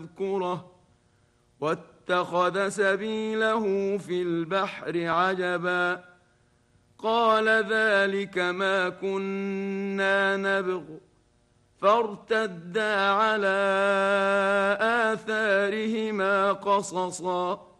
يذكره واتخذ سبيله في البحر عجبا قال ذلك ما كنا نبغ فارتدا على آثارهما قصصا